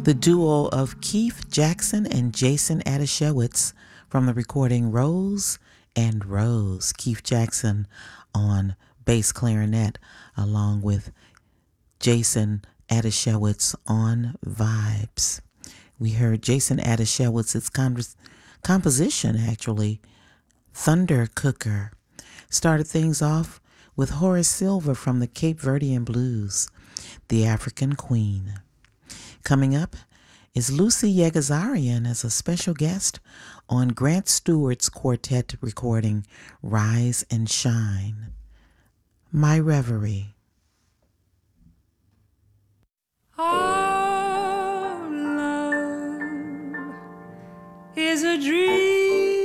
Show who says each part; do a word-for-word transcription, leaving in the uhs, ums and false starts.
Speaker 1: The duo of Keith Jackson and Jason Adashewitz from the recording Rose and Rose. Keith Jackson on bass clarinet along with Jason Adashewitz on vibes. We heard Jason Adashewitz's com- composition, actually, Thunder Cooker. Started things off with Horace Silver from the Cape Verdean Blues, The African Queen. Coming up is Lucy Yegazarian as a special guest on Grant Stewart's quartet recording Rise and Shine. My Reverie.
Speaker 2: Our love is a dream